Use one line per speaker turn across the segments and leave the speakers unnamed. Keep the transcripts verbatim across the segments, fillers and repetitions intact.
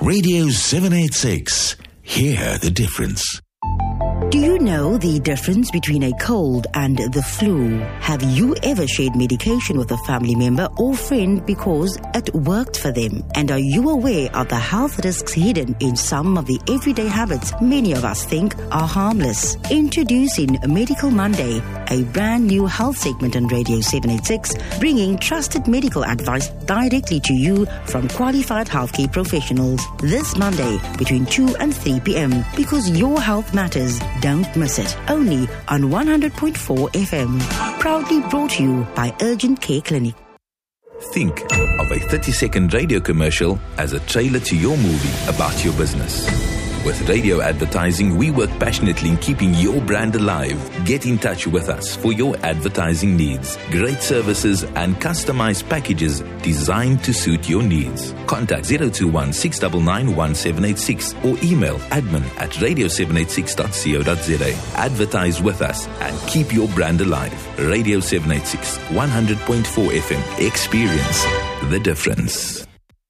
Radio seven eighty-six. Hear the difference.
Do you know the difference between a cold and the flu? Have you ever shared medication with a family member or friend because it worked for them? And are you aware of the health risks hidden in some of the everyday habits many of us think are harmless? Introducing Medical Monday, a brand new health segment on Radio seven eighty-six, bringing trusted medical advice directly to you from qualified healthcare professionals. This Monday between two and three p.m. because your health matters. Don't miss it. Only on one hundred point four F M. Proudly brought to you by Urgent Care Clinic.
Think of a thirty-second radio commercial as a trailer to your movie about your business. With radio advertising, we work passionately in keeping your brand alive. Get in touch with us for your advertising needs. Great services and customized packages designed to suit your needs. Contact zero two one, six nine nine, one seven eight six or email admin at radio seven eighty-six dot co dot za. Advertise with us and keep your brand alive. Radio seven eighty-six, one hundred point four F M. Experience the difference.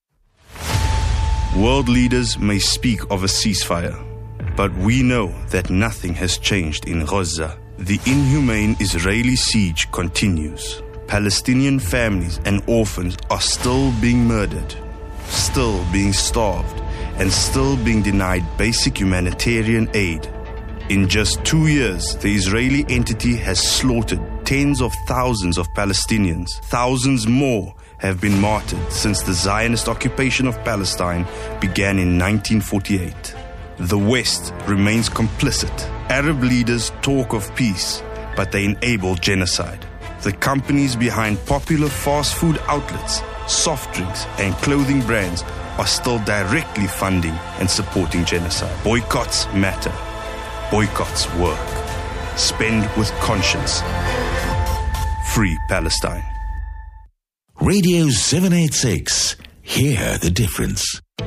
World leaders may speak of a ceasefire, but we know that nothing has changed in Gaza. The inhumane Israeli siege continues. Palestinian families and orphans are still being murdered, still being starved, and still being denied basic humanitarian aid. In just two years, the Israeli entity has slaughtered tens of thousands of Palestinians. Thousands more have been martyred since the Zionist occupation of Palestine began in nineteen forty-eight. The West remains complicit. Arab leaders talk of peace, but they enable genocide. The companies behind popular fast food outlets, soft drinks, and clothing brands are still directly funding and supporting genocide. Boycotts matter. Boycotts work. Spend with conscience. Free Palestine.
Radio seven eighty-six. Hear the difference.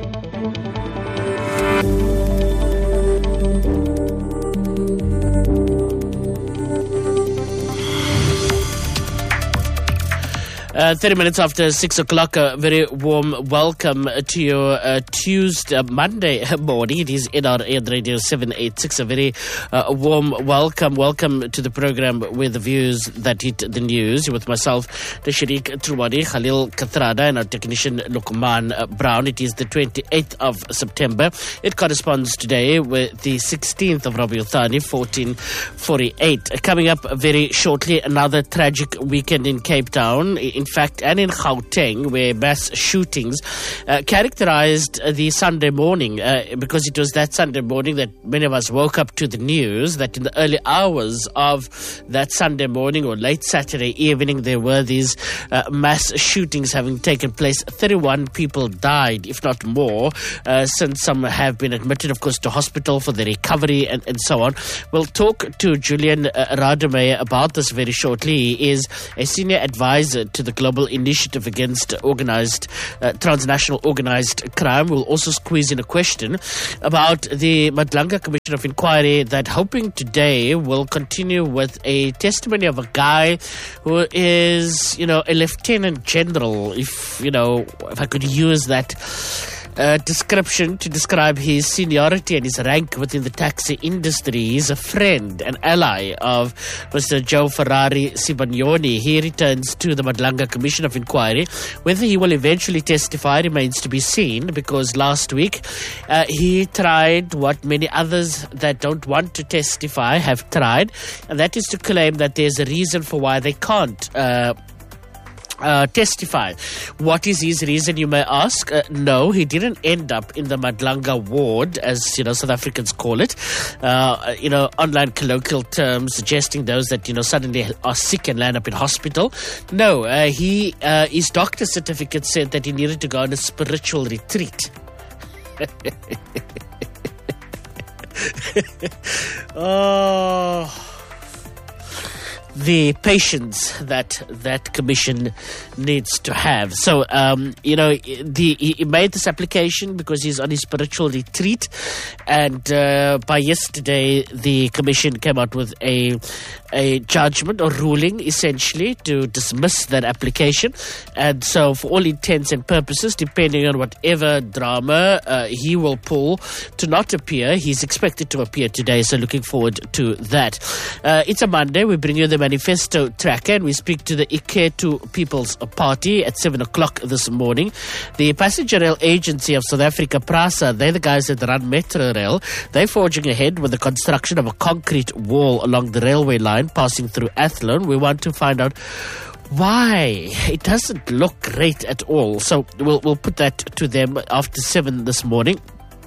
Uh, thirty minutes after six o'clock, a very warm welcome to your uh, Tuesday, uh, Monday morning. It is N R A Radio seven eighty-six. A very uh, warm welcome. Welcome to the program with the views that hit the news. With myself, Tashriq Truwani, Khalil Kathrada, and our technician Lukman Brown. It is the twenty-eighth of September. It corresponds today with the sixteenth of Rabiul Thani, fourteen forty-eight. Coming up very shortly, another tragic weekend in Cape Town. In In fact, and in Gauteng, where mass shootings uh, characterized uh, the Sunday morning, uh, because it was that Sunday morning that many of us woke up to the news that in the early hours of that Sunday morning or late Saturday evening, there were these uh, mass shootings having taken place. thirty-one people died, if not more, uh, since some have been admitted, of course, to hospital for their recovery and, and so on. We'll talk to Julian uh, Rademeyer about this very shortly. He is a senior advisor to the Global Initiative Against Organized, uh, Transnational Organized Crime. We'll also squeeze in a question about the Madlanga Commission of Inquiry that, hoping today, will continue with a testimony of a guy who is, you know, a lieutenant general, if, you know, if I could use that Uh, description to describe his seniority and his rank within the taxi industry. He's a friend and ally of Mister Joe Ferrari Sibagnoni. He returns to the Madlanga Commission of Inquiry. Whether he will eventually testify remains to be seen, because last week uh, he tried what many others that don't want to testify have tried, and that is to claim that there's a reason for why they can't uh, Uh, testify. What is his reason, you may ask? Uh, no, he didn't end up in the Madlanga ward, as you know South Africans call it. Uh, you know, online colloquial terms suggesting those that you know suddenly are sick and land up in hospital. No, uh, he uh, his doctor's certificate said that he needed to go on a spiritual retreat. oh. the patience that that commission needs to have. So, um, you know, the, he made this application because he's on his spiritual retreat, and uh, by yesterday the commission came out with a a judgment or ruling, essentially, to dismiss that application. And so, for all intents and purposes, depending on whatever drama uh, he will pull to not appear, he's expected to appear today, so looking forward to that. Uh, it's a Monday. We bring you the Manifesto Tracker, and we speak to the Iketu People's Party at seven o'clock this morning. The Passenger Rail Agency of South Africa, PRASA, they're the guys that run Metro Rail. They're forging ahead with the construction of a concrete wall along the railway line passing through Athlone. We want to find out why. It doesn't look great at all. So we'll, we'll put that to them after seven this morning.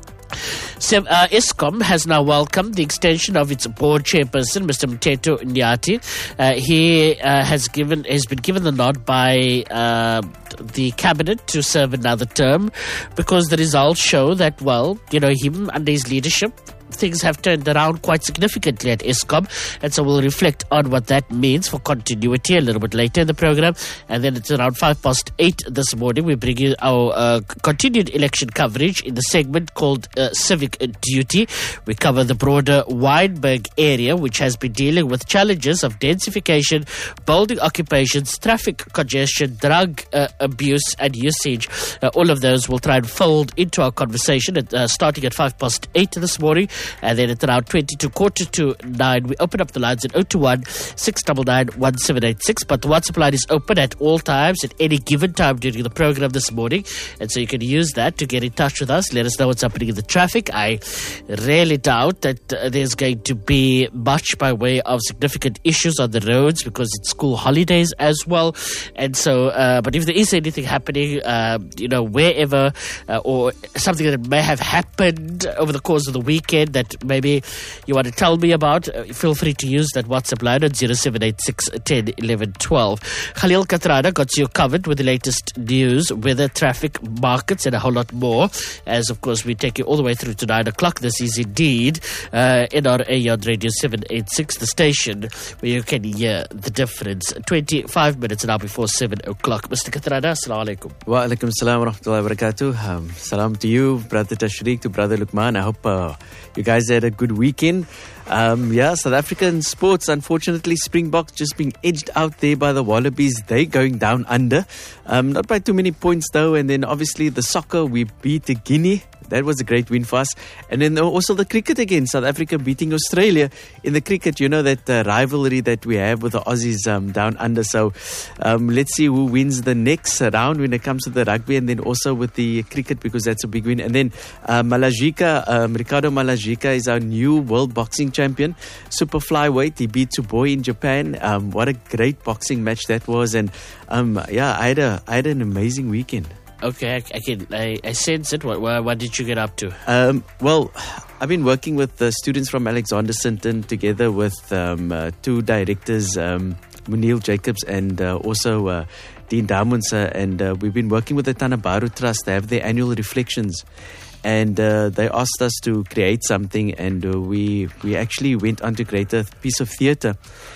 So, uh, Eskom has now welcomed the extension of its board chairperson, Mister Mteto Nyati. Uh, he uh, has given has been given the nod by uh, the cabinet to serve another term, because the results show that, well, you know, him under his leadership, things have turned around quite significantly at Eskom, and so we'll reflect on what that means for continuity a little bit later in the program. And then it's around five past eight this morning. We bring you our uh, continued election coverage in the segment called uh, Civic Duty. We cover the broader Wynberg area, which has been dealing with challenges of densification, building occupations, traffic congestion, drug uh, abuse and usage. Uh, all of those will try and fold into our conversation at, uh, starting at five past eight this morning. And then at around twenty-two, quarter to nine, we open up the lines at zero two one, six nine nine, one seven eight six. But the WhatsApp line is open at all times, at any given time during the program this morning. And so you can use that to get in touch with us. Let us know what's happening in the traffic. I really doubt that uh, there's going to be much by way of significant issues on the roads, because it's school holidays as well. And so, uh, but if there is anything happening, uh, you know, wherever, uh, or something that may have happened over the course of the weekend that maybe you want to tell me about, uh, feel free to use that WhatsApp line at zero seven eight six, one zero, one one, one two. Khalil Katrana got you covered with the latest news, weather, traffic, markets, and a whole lot more. As, of course, we take you all the way through to nine o'clock. This is indeed uh, N R A on Radio seven eighty-six, the station where you can hear the difference. twenty-five minutes now before seven o'clock. Mister Katrana, assalamu alaikum.
Wa alaikum salam wa rahmatullahi wa barakatuh. Um, salam to you, Brother Tashriq, to Brother Luqman. I hope uh, you guys had a good weekend. Um, yeah, South African sports, unfortunately, Springboks just being edged out there by the Wallabies. They going down under. Um, not by too many points, though. And then, obviously, the soccer, we beat the Guinea. That was a great win for us. And then also the cricket again. South Africa beating Australia in the cricket. You know, that uh, rivalry that we have with the Aussies um, down under. So um, let's see who wins the next round when it comes to the rugby, and then also with the cricket, because that's a big win. And then uh, Malajika, um, Ricardo Malajika is our new world boxing champion. Super flyweight. He beat Tsuboi in Japan. Um, what a great boxing match that was. And um, yeah, I had, a, I had an amazing weekend.
Okay, I, I can I, I sense it. What, what what did you get up to? Um,
well, I've been working with the students from Alexander Sinton, together with um, uh, two directors, um, Munil Jacobs and uh, also uh, Dean Damunsa, and uh, we've been working with the Tanabaru Trust. They have their annual reflections, and uh, they asked us to create something, and uh, we we actually went on to create a piece of theatre.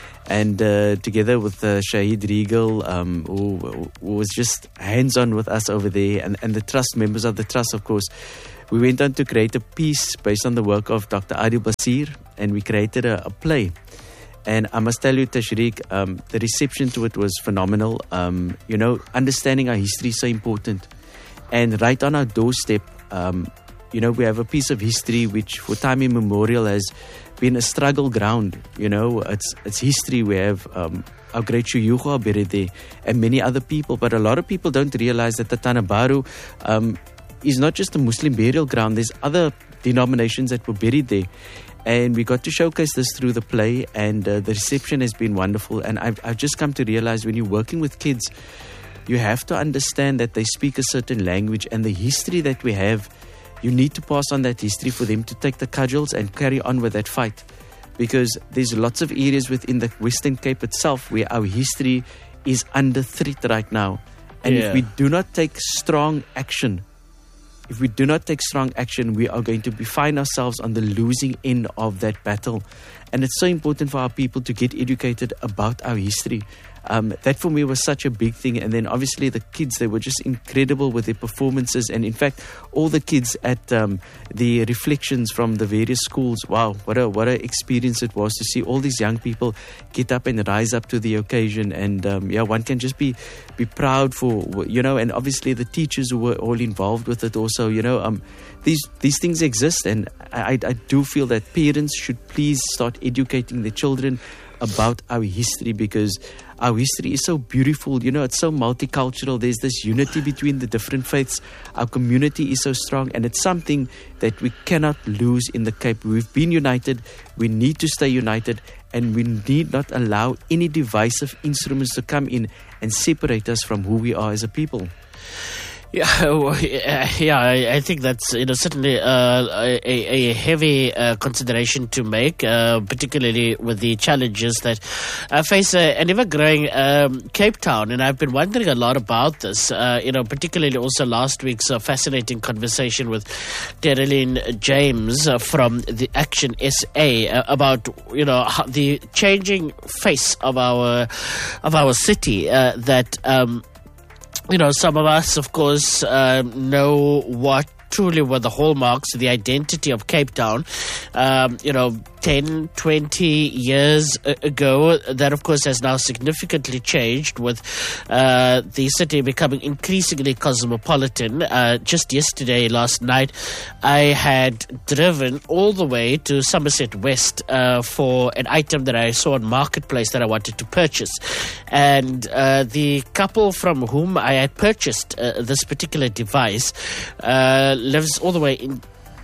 And uh, together with uh, Shahid Regal, um, who, who was just hands-on with us over there, and, and the trust, members of the trust, of course, we went on to create a piece based on the work of Doctor Adil Basir, and we created a, a play. And I must tell you, Tashriq, um, the reception to it was phenomenal. Um, you know, understanding our history is so important. And right on our doorstep, um, you know, we have a piece of history which for time immemorial has been a struggle ground. You know, it's it's history. We have um, our great Shuyukha buried there and many other people. But a lot of people don't realize that the Tanabaru um, is not just a Muslim burial ground. There's other denominations that were buried there. And we got to showcase this through the play, and uh, the reception has been wonderful. And I've, I've just come to realize, when you're working with kids, you have to understand that they speak a certain language, and the history that we have, you need to pass on that history for them to take the cudgels and carry on with that fight. Because there's lots of areas within the Western Cape itself where our history is under threat right now. And
yeah.
if we do not take strong action, if we do not take strong action, we are going to be, find ourselves on the losing end of that battle. And it's so important for our people to get educated about our history. Um, that for me was such a big thing. And then obviously the kids, they were just incredible with their performances. And in fact, all the kids at um, the reflections from the various schools, wow, what a what a experience it was to see all these young people get up and rise up to the occasion. And um, yeah, one can just be be proud for, you know, and obviously the teachers who were all involved with it also, you know, um, these these things exist. And I, I do feel that parents should please start educating their children about our history, because our history is so beautiful, you know, it's so multicultural. There's this unity between the different faiths. Our community is so strong, and it's something that we cannot lose in the Cape. We've been united, we need to stay united, and we need not allow any divisive instruments to come in and separate us from who we are as a people.
Yeah, yeah, I think that's, you know, certainly uh, a, a heavy uh, consideration to make, uh, particularly with the challenges that uh, face a, an ever-growing um, Cape Town. And I've been wondering a lot about this, uh, you know, particularly also last week's uh, fascinating conversation with Tereline James uh, from the Action S A uh, about, you know, how the changing face of our of our city uh, that. Um, You know, some of us, of course, uh, know what truly were the hallmarks, the identity of Cape Town, um, you know, ten, twenty years ago. That, of course, has now significantly changed with uh, the city becoming increasingly cosmopolitan. Uh, just yesterday, last night, I had driven all the way to Somerset West uh, for an item that I saw on Marketplace that I wanted to purchase. And uh, the couple from whom I had purchased uh, this particular device uh, lives all the way in...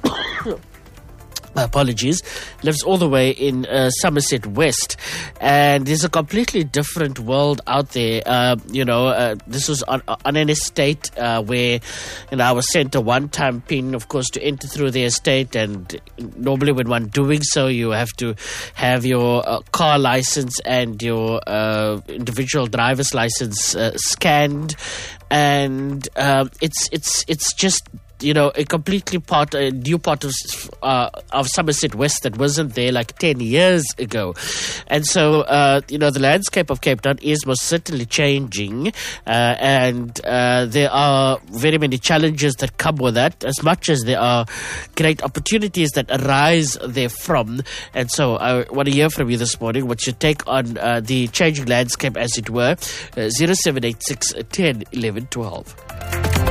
apologies, lives all the way in uh, Somerset West, and there's a completely different world out there. Uh, you know, uh, this was on, on an estate uh, where, you know, I was sent a one-time pin, of course, to enter through the estate, and normally when one doing so, you have to have your uh, car license and your uh, individual driver's license uh, scanned, and um, it's it's it's just, you know, a completely part, a new part of uh, of Somerset West that wasn't there like ten years ago. And so, uh, you know, the landscape of Cape Town is most certainly changing, uh, and uh, there are very many challenges that come with that, as much as there are great opportunities that arise therefrom. And so I want to hear from you this morning what's your take on uh, the changing landscape, as it were. uh, zero seven eight six, one zero, one one, one two.